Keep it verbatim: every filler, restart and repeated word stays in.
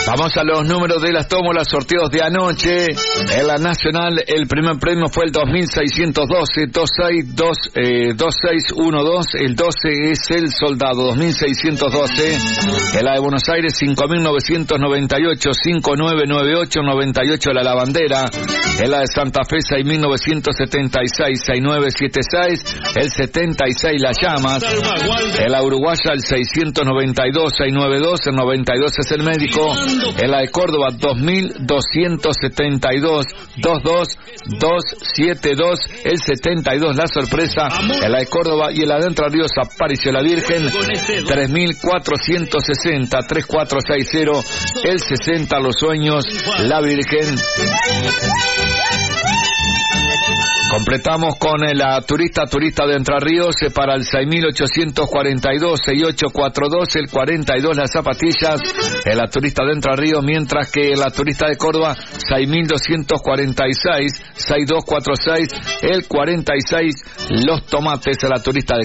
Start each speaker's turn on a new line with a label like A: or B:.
A: Vamos a los números de las tómbolas, sorteos de anoche. En la Nacional, el primer premio fue el dos mil seiscientos doce, dos seis dos, eh, dos seis uno dos. El doce es el Soldado, dos mil seiscientos doce. En la de Buenos Aires, cinco mil novecientos noventa y ocho, cinco nueve nueve ocho, noventa y ocho la Lavandera. En la de Santa Fe, seis mil novecientos setenta y seis, seis nueve siete seis. El setenta y seis Las Llamas. En la Uruguaya, el seiscientos noventa y dos, seiscientos noventa y dos. El noventa y dos es el Médico. En la de Córdoba, dos mil doscientos setenta y dos, veintidós, doscientos setenta y dos, el setenta y dos La Sorpresa. En la de Córdoba y en la de Entre Ríos apareció la Virgen, tres mil cuatrocientos sesenta, treinta y cuatro sesenta, el sesenta Los Sueños, la Virgen. Completamos con la turista, turista de Entre Ríos para el seis mil ochocientos cuarenta y dos, sesenta y ocho cuarenta y dos, el cuarenta y dos Las Zapatillas, en la turista de Entre Ríos, mientras que la turista de Córdoba, seis mil doscientos cuarenta y seis, sesenta y dos cuarenta y seis, el cuarenta y seis Los Tomates, en la turista de